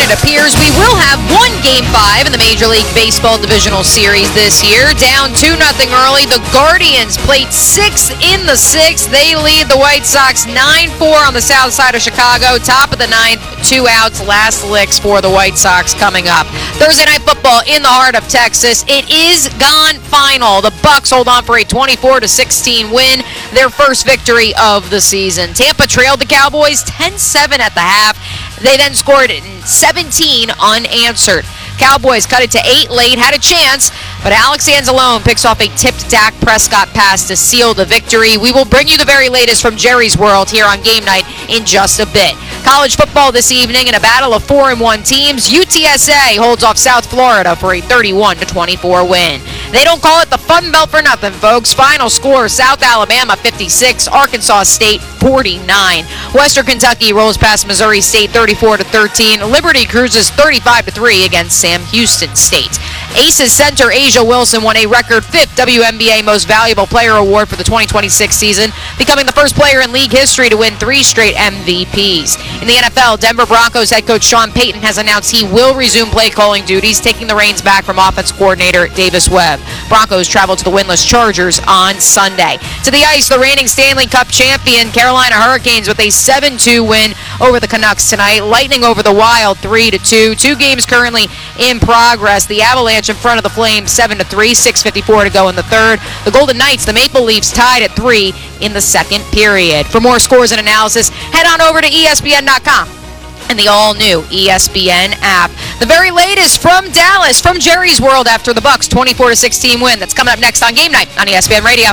it appears we will have one Game 5 in the Major League Baseball Divisional Series this year. Down 2-0 early, the Guardians played 6 in the 6th. They lead the White Sox 9-4 on the south side of Chicago. Top of the 9th, 2 outs, last licks for the White Sox coming up. Thursday Night Football in the heart of Texas. It is gone final. The Bucs hold on for a 24-16 win, their first victory of the season. Tampa trailed the Cowboys 10-7 at the half. They then scored 17 unanswered. Cowboys cut it to 8 late, had a chance, but Alex Anzalone picks off a tipped Dak Prescott pass to seal the victory. We will bring you the very latest from Jerry's World here on Game Night in just a bit. College football this evening in a battle of 4-1 teams. UTSA holds off South Florida for a 31-24 win. They don't call it the Fun Belt for nothing, folks. Final score, South Alabama 56, Arkansas State 49. Western Kentucky rolls past Missouri State 34-13. Liberty cruises 35-3 against Sam Houston State. Aces center Asia Wilson won a record 5th WNBA Most Valuable Player Award for the 2026 season, becoming the first player in league history to win 3 straight MVPs. In the NFL, Denver Broncos head coach Sean Payton has announced he will resume play calling duties, taking the reins back from offense coordinator Davis Webb. Broncos travel to the winless Chargers on Sunday. To the ice, the reigning Stanley Cup champion Carolina Hurricanes with a 7-2 win over the Canucks tonight. Lightning over the Wild 3-2. 2 games currently in progress. The Avalanche in front of the Flames 7-3, 6:54 to go in the third. The Golden Knights, the Maple Leafs, tied at 3 in the second period. For more scores and analysis, head on over to ESPN.com and the all-new ESPN app. The very latest from Dallas, from Jerry's World after the Bucs 24-16 win. That's coming up next on Game Night on ESPN Radio.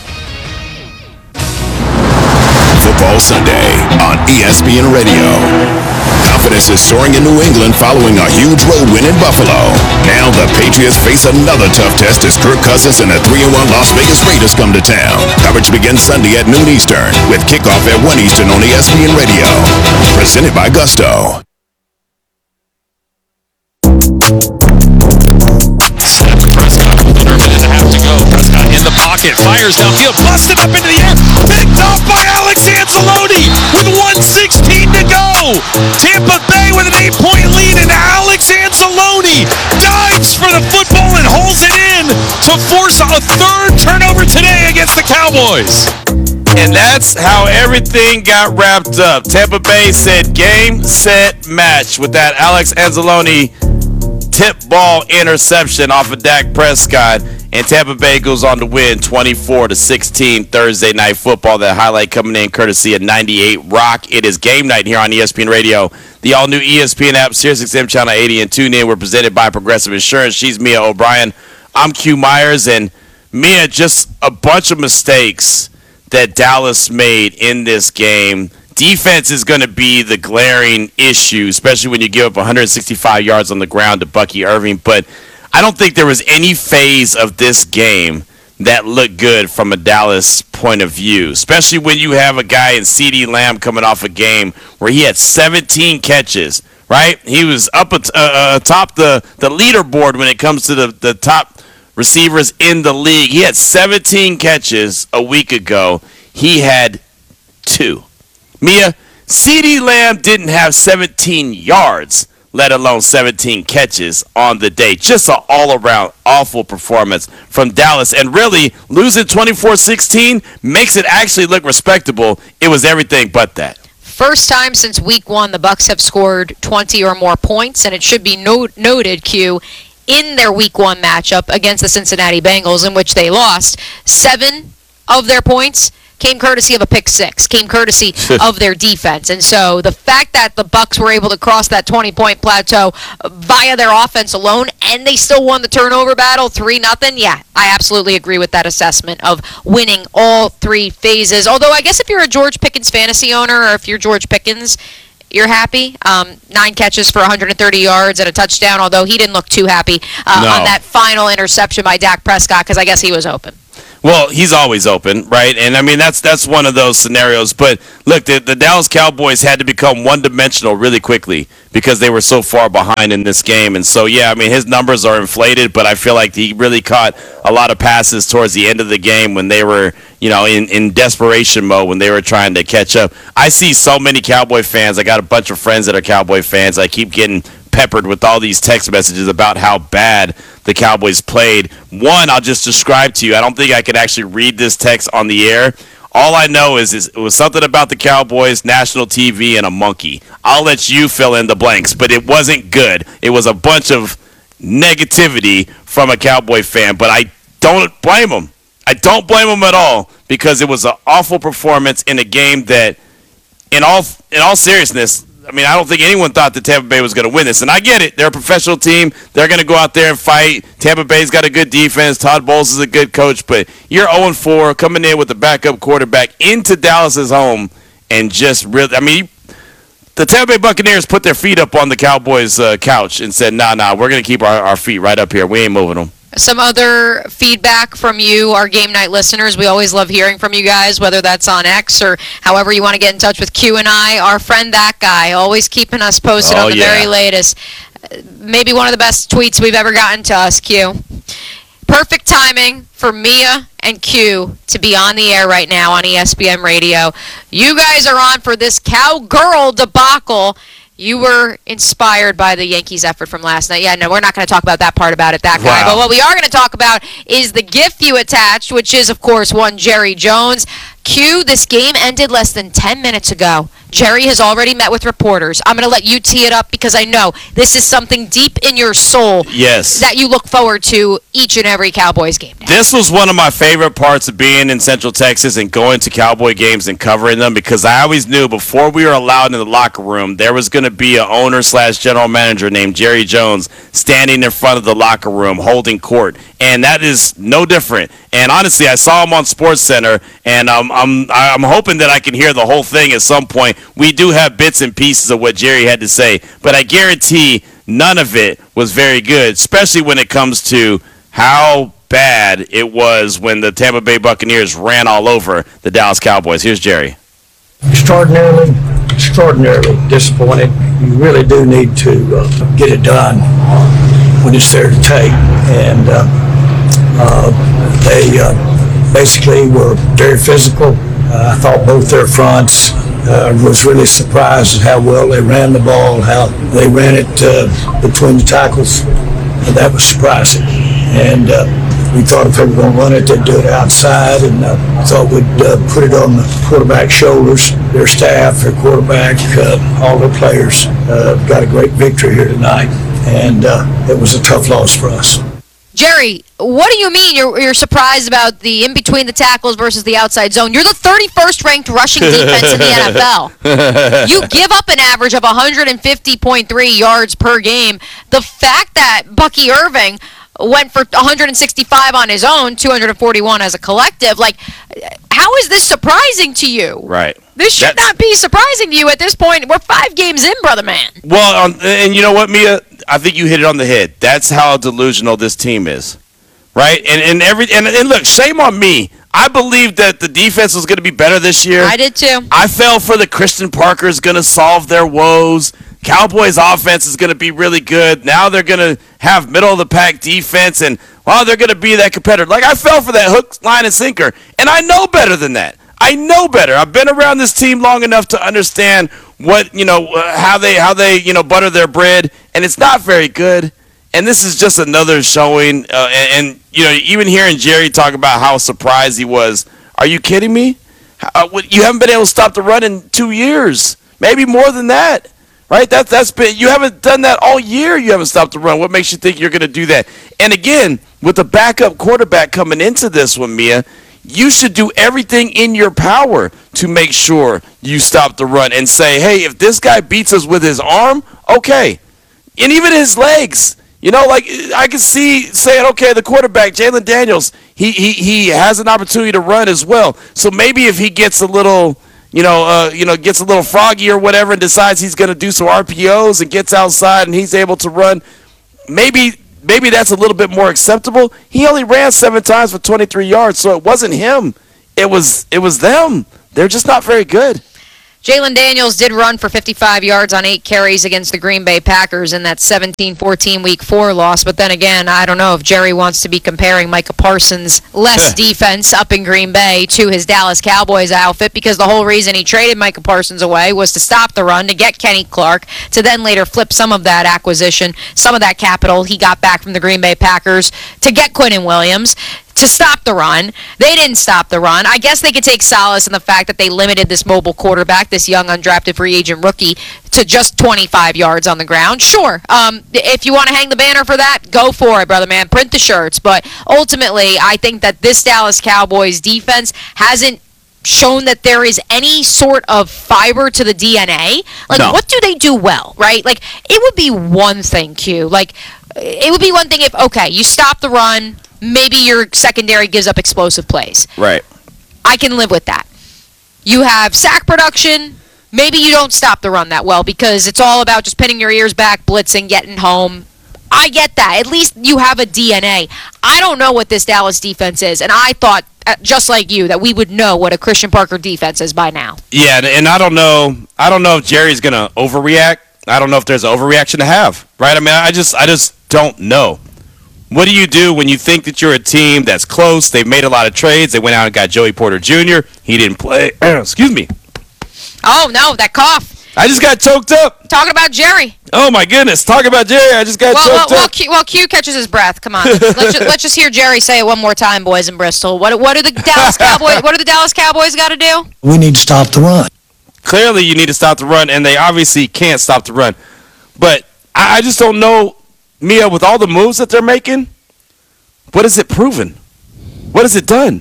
Football Sunday on ESPN Radio. Confidence is soaring in New England following a huge road win in Buffalo. Now the Patriots face another tough test as Kirk Cousins and the 3-1 Las Vegas Raiders come to town. Coverage begins Sunday at noon Eastern with kickoff at 1 Eastern on ESPN Radio. Presented by Gusto. Prescott in the pocket, fires downfield, busted up into the air, picked off by Alex Anzalone with 1:16 to go. Tampa Bay with an 8-point lead, and Alex Anzalone dives for the football and holds it in to force a third turnover today against the Cowboys. And that's how everything got wrapped up. Tampa Bay said game, set, match with that Alex Anzalone tip ball interception off of Dak Prescott, and Tampa Bay goes on to win 24-16 Thursday Night Football. That highlight coming in courtesy of 98 Rock. It is Game Night here on ESPN Radio, the all-new ESPN app, SiriusXM Channel 80, and TuneIn. We're presented by Progressive Insurance. She's Mia O'Brien. I'm Q Myers, and Mia, just a bunch of mistakes that Dallas made in this game. Defense is going to be the glaring issue, especially when you give up 165 yards on the ground to Bucky Irving. But I don't think there was any phase of this game that looked good from a Dallas point of view, especially when you have a guy in CeeDee Lamb coming off a game where he had 17 catches, right? He was up atop the leaderboard when it comes to the top receivers in the league. He had 17 catches a week ago. He had 2. Mia, CeeDee Lamb didn't have 17 yards, let alone 17 catches on the day. Just an all-around awful performance from Dallas. And really, losing 24-16 makes it actually look respectable. It was everything but that. First time since week 1 the Bucs have scored 20 or more points, and it should be noted, Q, in their week 1 matchup against the Cincinnati Bengals, in which they lost, 7 of their points came courtesy of a pick 6, came courtesy of their defense. And so the fact that the Bucs were able to cross that 20-point plateau via their offense alone, and they still won the turnover battle 3-0, yeah, I absolutely agree with that assessment of winning all 3 phases. Although I guess if you're a George Pickens fantasy owner, or if you're George Pickens, you're happy. 9 catches for 130 yards and a touchdown, although he didn't look too happy on that final interception by Dak Prescott, because I guess he was open. Well, he's always open, right? And, I mean, that's one of those scenarios. But, look, the Dallas Cowboys had to become one-dimensional really quickly because they were so far behind in this game. And so, yeah, I mean, his numbers are inflated, but I feel like he really caught a lot of passes towards the end of the game when they were, you know, in desperation mode, when they were trying to catch up. I see so many Cowboy fans. I got a bunch of friends that are Cowboy fans. I keep getting peppered with all these text messages about how bad the Cowboys played. One, I'll just describe to you. I don't think I could actually read this text on the air. All I know is it was something about the Cowboys, national TV, and a monkey. I'll let you fill in the blanks, but it wasn't good. It was a bunch of negativity from a Cowboy fan, but I don't blame him. I don't blame him at all, because it was an awful performance in a game that, in all seriousness, I mean, I don't think anyone thought that Tampa Bay was going to win this. And I get it. They're a professional team. They're going to go out there and fight. Tampa Bay's got a good defense. Todd Bowles is a good coach. But you're 0-4 coming in with a backup quarterback into Dallas's home and just really – I mean, the Tampa Bay Buccaneers put their feet up on the Cowboys' couch and said, nah, we're going to keep our feet right up here. We ain't moving them. Some other feedback from you, our game night listeners. We always love hearing from you guys, whether that's on X or however you want to get in touch with Q and I. Our friend, that guy, always keeping us posted on the very latest. Maybe one of the best tweets we've ever gotten to us, Q. Perfect timing for Mia and Q to be on the air right now on ESPN Radio. You guys are on for this cowgirl debacle. You were inspired by the Yankees' effort from last night. Yeah, no, we're not going to talk about that part about it, that guy. Wow. But what we are going to talk about is the gift you attached, which is, of course, one Jerry Jones. Q, this game ended less than 10 minutes ago. Jerry has already met with reporters. I'm going to let you tee it up because I know this is something deep in your soul that you look forward to each and every Cowboys game now. This was one of my favorite parts of being in Central Texas and going to Cowboy games and covering them, because I always knew before we were allowed in the locker room, there was going to be an owner/general manager named Jerry Jones standing in front of the locker room holding court. And that is no different. And honestly, I saw him on SportsCenter, and I'm hoping that I can hear the whole thing at some point. We do have bits and pieces of what Jerry had to say, but I guarantee none of it was very good, especially when it comes to how bad it was when the Tampa Bay Buccaneers ran all over the Dallas Cowboys. Here's Jerry. Extraordinarily disappointed. You really do need to get it done when it's there to take. And they basically were very physical. I thought both their fronts. Was really surprised at how well they ran the ball, how they ran it between the tackles. That was surprising. And we thought if they were going to run it, they'd do it outside, and thought we'd put it on the quarterback's shoulders. Their staff, their quarterback, all their players got a great victory here tonight, and it was a tough loss for us. Jerry, what do you mean you're surprised about the in-between the tackles versus the outside zone? You're the 31st ranked rushing defense in the NFL. You give up an average of 150.3 yards per game. The fact that Bucky Irving went for 165 on his own, 241 as a collective, like, how is this surprising to you? Right. This should not be surprising to you at this point. We're 5 games in, brother man. Well, and you know what, Mia? I think you hit it on the head. That's how delusional this team is, right? And look, shame on me. I believed that the defense was going to be better this year. I did too. I fell for the Christian Parker is going to solve their woes. Cowboys offense is going to be really good. Now they're going to have middle of the pack defense, and they're going to be that competitor. Like, I fell for that hook, line, and sinker, and I know better than that. I know better. I've been around this team long enough to understand what, how they butter their bread, and it's not very good. And this is just another showing. And even hearing Jerry talk about how surprised he was. Are you kidding me? You haven't been able to stop the run in 2 years, maybe more than that, right? That's been, you haven't done that all year. You haven't stopped the run. What makes you think you're going to do that? And again, with the backup quarterback coming into this one, Mia, you should do everything in your power to make sure you stop the run and say, hey, if this guy beats us with his arm, okay. And even his legs, like I can see saying, okay, the quarterback, Jalen Daniels, he has an opportunity to run as well. So maybe if he gets a little, gets a little froggy or whatever and decides he's going to do some RPOs and gets outside and he's able to run, maybe that's a little bit more acceptable. He only ran 7 times for 23 yards, so it wasn't him. It was them. They're just not very good. Jalen Daniels did run for 55 yards on 8 carries against the Green Bay Packers in that 17-14 Week 4 loss. But then again, I don't know if Jerry wants to be comparing Micah Parsons' less defense up in Green Bay to his Dallas Cowboys outfit, because the whole reason he traded Micah Parsons away was to stop the run, to get Kenny Clark, to then later flip some of that acquisition, some of that capital he got back from the Green Bay Packers to get Quinnen Williams, to stop the run. They didn't stop the run. I guess they could take solace in the fact that they limited this mobile quarterback, this young undrafted free agent rookie, to just 25 yards on the ground. Sure, if you want to hang the banner for that, go for it, brother man. Print the shirts. But ultimately, I think that this Dallas Cowboys defense hasn't shown that there is any sort of fiber to the DNA. Like, no. What do they do well, right? Like, it would be one thing, Q. Like, it would be one thing if, okay, you stop the run, maybe your secondary gives up explosive plays. Right. I can live with that. You have sack production. Maybe you don't stop the run that well because it's all about just pinning your ears back, blitzing, getting home. I get that. At least you have a DNA. I don't know what this Dallas defense is, and I thought, just like you, that we would know what a Christian Parker defense is by now. Yeah, and I don't know if Jerry's going to overreact. I don't know if there's an overreaction to have, right? I mean, I just don't know. What do you do when you think that you're a team that's close? They've made a lot of trades. They went out and got Joey Porter Jr. He didn't play. Excuse me. Oh, no, that cough. I just got choked up. Talking about Jerry. Oh, my goodness. Talking about Jerry. I just got choked up. Well, Q catches his breath. Come on. Let's just hear Jerry say it one more time, boys in Bristol. What do the Dallas Cowboys got to do? We need to stop the run. Clearly, you need to stop the run, and they obviously can't stop the run. But I just don't know, Mia, with all the moves that they're making, what has it proven? What has it done?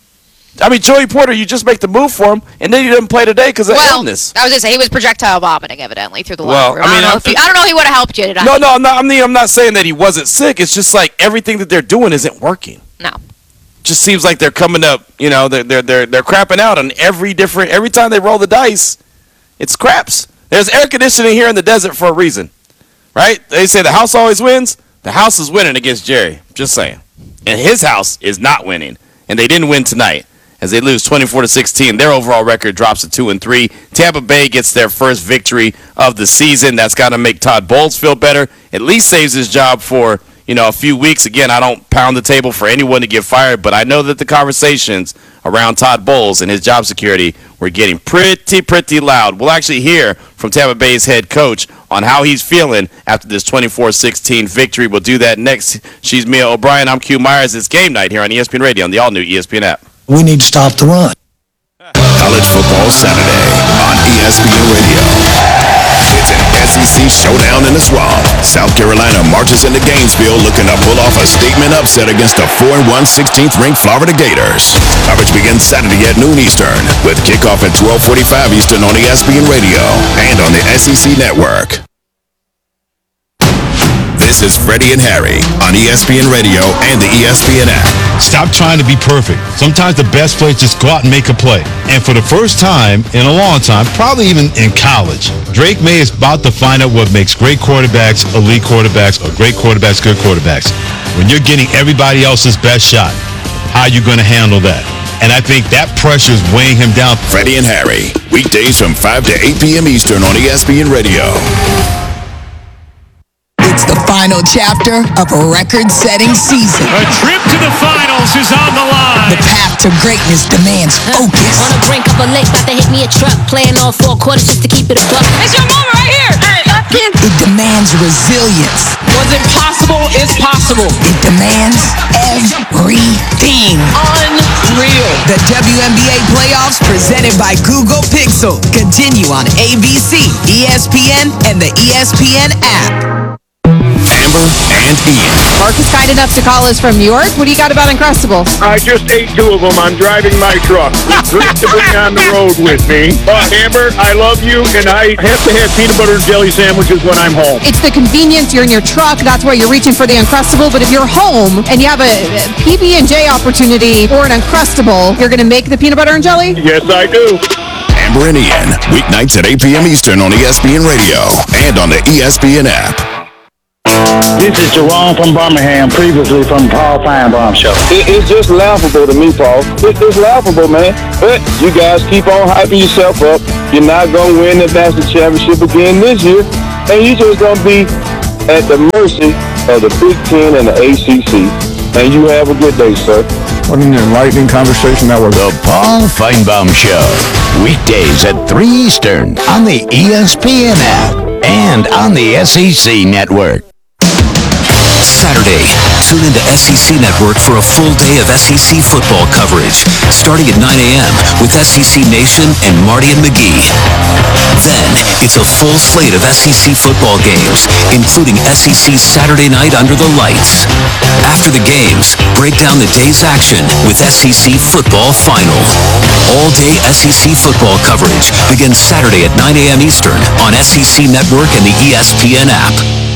I mean, Joey Porter, you just make the move for him, and then he didn't play today because of illness. I was going to say, he was projectile vomiting, evidently, through the locker room. I don't know if he would have helped you today. No, I'm not saying that he wasn't sick. It's just like everything that they're doing isn't working. No. Just seems like they're coming up, they're crapping out on every time they roll the dice, it's craps. There's air conditioning here in the desert for a reason, right? They say the house always wins. The house is winning against Jerry. Just saying. And his house is not winning, and they didn't win tonight as they lose 24-16. Their overall record drops to 2-3. Tampa Bay gets their first victory of the season. That's got to make Todd Bowles feel better. At least saves his job for a few weeks. Again, I don't pound the table for anyone to get fired, but I know that the conversations around Todd Bowles and his job security were getting pretty loud. We'll actually hear from Tampa Bay's head coach on how he's feeling after this 24-16 victory. We'll do that next. She's Mia O'Brien. I'm Q Myers. It's game night here on ESPN Radio on the all-new ESPN app. We need to stop the run. College Football Saturday on ESPN Radio. It's an SEC showdown in the swamp. South Carolina marches into Gainesville looking to pull off a statement upset against the 4-1 16th-ranked Florida Gators. Coverage begins Saturday at noon Eastern with kickoff at 12:45 Eastern on ESPN Radio and on the SEC Network. This is Freddie and Harry on ESPN Radio and the ESPN app. Stop trying to be perfect. Sometimes the best play is just go out and make a play. And for the first time in a long time, probably even in college, Drake May is about to find out what makes great quarterbacks, elite quarterbacks, or great quarterbacks, good quarterbacks. When you're getting everybody else's best shot, how are you going to handle that? And I think that pressure is weighing him down. Freddie and Harry, weekdays from 5 to 8 p.m. Eastern on ESPN Radio. It's the final chapter of a record-setting season. A trip to the finals is on the line. The path to greatness demands focus. On the brink of a lake, about to hit me a truck. Playing all 4 quarters just to keep it a buck. It's your moment right here. It demands resilience. Was it possible? It's possible. It demands everything. Unreal. The WNBA playoffs presented by Google Pixel continue on ABC, ESPN, and the ESPN app. Amber and Ian. Mark is kind enough to call us from New York. What do you got about Uncrustables? I just ate 2 of them. I'm driving my truck. Great to bring on the road with me. Amber, I love you, and I have to have peanut butter and jelly sandwiches when I'm home. It's the convenience. You're in your truck. That's why you're reaching for the Uncrustable. But if you're home and you have a PB&J opportunity or an Uncrustable, you're going to make the peanut butter and jelly? Yes, I do. Amber and Ian, weeknights at 8 p.m. Eastern on ESPN Radio and on the ESPN app. This is Jerome from Birmingham, previously from Paul Feinbaum Show. It's just laughable to me, Paul. It's laughable, man. But you guys keep on hyping yourself up. you're not going to win the national championship again this year, and you're just going to be at the mercy of the Big Ten and the ACC. And you have a good day, sir. What an enlightening conversation that was. The Paul Feinbaum Show. Weekdays at 3 Eastern on the ESPN app and on the SEC Network. Saturday, tune into SEC Network for a full day of SEC football coverage, starting at 9 a.m. with SEC Nation and Marty and McGee. Then, it's a full slate of SEC football games, including SEC Saturday Night Under the Lights. After the games, break down the day's action with SEC Football Final. All-day SEC football coverage begins Saturday at 9 a.m. Eastern on SEC Network and the ESPN app.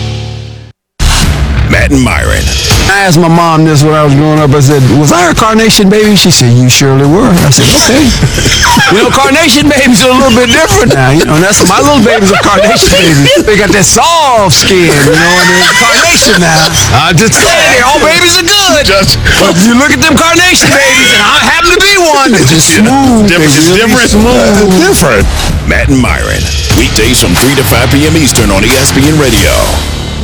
Matt and Myron. I asked my mom this when I was growing up. I said, was I a carnation baby? She said, you surely were. I said, okay. Carnation babies are a little bit different now. And that's my little babies are carnation babies. They got that soft skin, and they're carnation now. I'm just saying, all babies are good. But you look at them carnation babies, and I happen to be one. They're just smooth. Different. Matt and Myron. Weekdays from 3 to 5 p.m. Eastern on ESPN Radio.